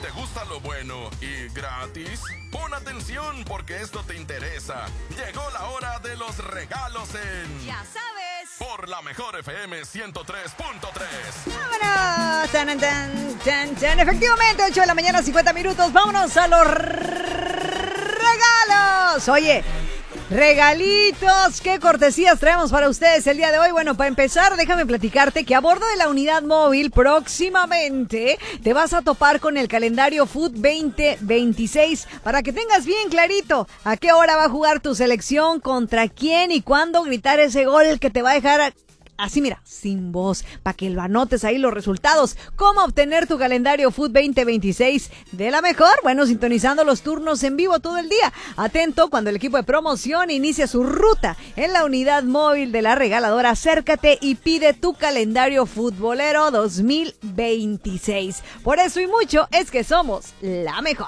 te gusta lo bueno y gratis, pon atención porque esto te interesa. Llegó la hora de los regalos en... ¡Ya sabes! Por la mejor FM 103.3. ¡Vámonos! ¡Tan, tan, tan, tan! Efectivamente, 8 de la mañana, 50 minutos. ¡Vámonos a los regalos! Oye, regalitos, qué cortesías traemos para ustedes el día de hoy. Bueno, para empezar, déjame platicarte que a bordo de la unidad móvil próximamente te vas a topar con el calendario Food 2026 para que tengas bien clarito a qué hora va a jugar tu selección, contra quién y cuándo gritar ese gol que te va a dejar así, mira, sin voz, para que lo anotes ahí los resultados. ¿Cómo obtener tu calendario Food 2026 de la mejor? Bueno, sintonizando los turnos en vivo todo el día. Atento cuando el equipo de promoción inicia su ruta en la unidad móvil de la regaladora. Acércate y pide tu calendario futbolero 2026. Por eso y mucho es que somos la mejor.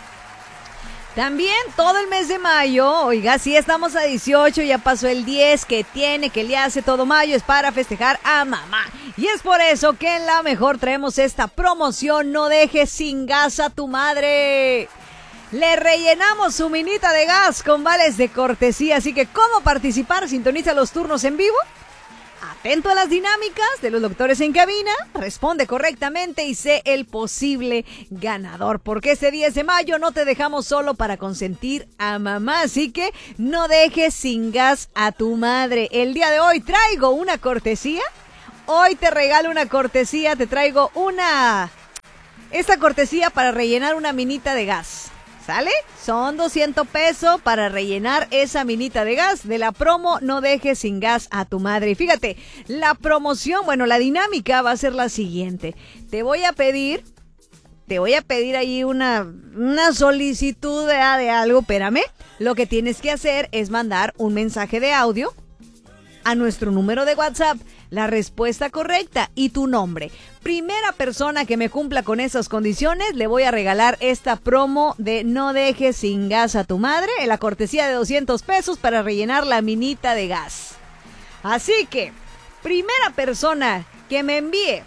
También todo el mes de mayo, oiga, sí estamos a 18, ya pasó el 10, que le hace todo mayo, es para festejar a mamá. Y es por eso que en la mejor traemos esta promoción, no dejes sin gas a tu madre. Le rellenamos su minita de gas con vales de cortesía, así que ¿cómo participar? Sintoniza los turnos en vivo. Atento a las dinámicas de los doctores en cabina, responde correctamente y sé el posible ganador, porque este 10 de mayo no te dejamos solo para consentir a mamá, así que no dejes sin gas a tu madre. El día de hoy traigo una cortesía, hoy te regalo una cortesía, te traigo esta cortesía para rellenar una minita de gas. ¿Sale? Son 200 pesos para rellenar esa minita de gas de la promo No dejes sin gas a tu madre. Y fíjate, la promoción, bueno, la dinámica va a ser la siguiente. Te voy a pedir ahí una solicitud de algo, espérame. Lo que tienes que hacer es mandar un mensaje de audio a nuestro número de WhatsApp, la respuesta correcta y tu nombre. Primera persona que me cumpla con esas condiciones, le voy a regalar esta promo de No dejes sin gas a tu madre, en la cortesía de 200 pesos para rellenar la minita de gas. Así que, primera persona que me envíe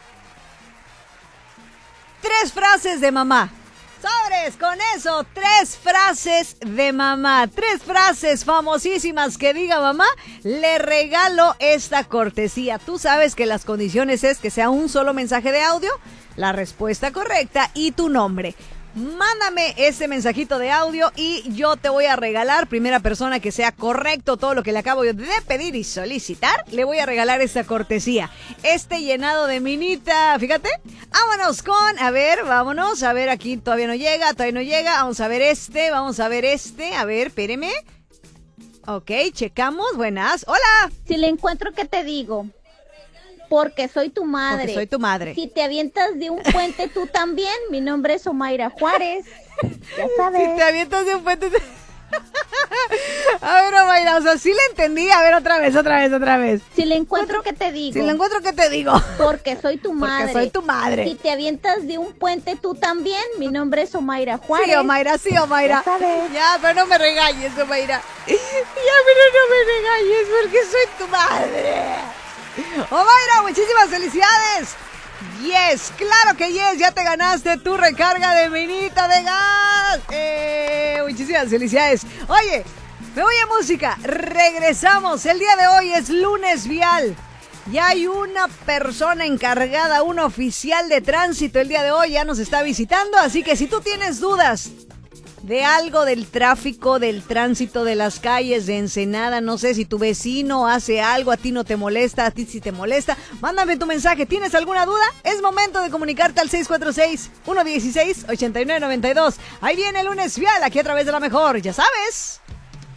3 frases de mamá. ¡Sobres! Con eso, 3 frases de mamá, 3 frases famosísimas que diga mamá, le regalo esta cortesía. Tú sabes que las condiciones es que sea un solo mensaje de audio, la respuesta correcta y tu nombre. Mándame ese mensajito de audio y yo te voy a regalar, primera persona que sea correcto todo lo que le acabo de pedir y solicitar, le voy a regalar esta cortesía. Este llenado de minita, fíjate. Vámonos vámonos, a ver, aquí todavía no llega, vamos a ver este, a ver, espéreme. Ok, checamos, buenas, hola. Si le encuentro, ¿qué te digo? Porque soy tu madre. Porque soy tu madre. Si te avientas de un puente, tú también. Mi nombre es Omaira Juárez. Ya sabes. Si te avientas de un puente... A ver, Omaira, o sea, sí le entendí. A ver, otra vez. Si le encuentro, ¿qué te digo? Si le encuentro, ¿qué te digo? Porque soy tu madre. Porque soy tu madre. Si te avientas de un puente, tú también. Mi nombre es Omaira Juárez. Sí, Omaira. Ya sabes. Ya, pero no me regañes, Omaira. Ya, pero no me regañes porque soy tu madre. Omaira, muchísimas felicidades. Yes, claro que yes, ya te ganaste tu recarga de minita de gas. Muchísimas felicidades. Oye, me voy a música, regresamos. El día de hoy es lunes vial. Ya hay una persona encargada, un oficial de tránsito el día de hoy ya nos está visitando, así que si tú tienes dudas de algo del tráfico, del tránsito de las calles de Ensenada, no sé si tu vecino hace algo, a ti no te molesta, a ti sí te molesta, mándame tu mensaje. ¿Tienes alguna duda? Es momento de comunicarte al 646-116-8992. Ahí viene el lunes vial, aquí a través de la mejor, ya sabes.